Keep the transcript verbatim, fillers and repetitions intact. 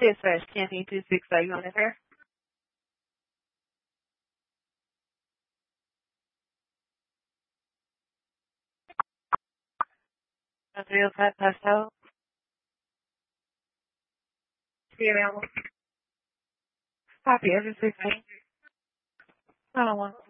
Dispatch ten E two six eight on there. Zero five pastel. Copy every six eight. I don't want.